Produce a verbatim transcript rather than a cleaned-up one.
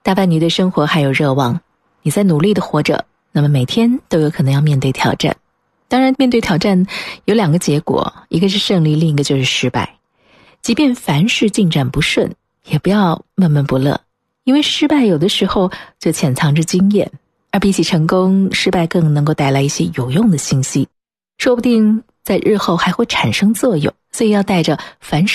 大半你对生活还有热望，你在努力的活着，那么每天都有可能要面对挑战。当然面对挑战有两个结果，一个是胜利，另一个就是失败。即便凡事进展不顺，也不要闷闷不乐，因为失败有的时候就潜藏着经验，而比起成功，失败更能够带来一些有用的信息，说不定在日后还会产生作用。所以要带着凡事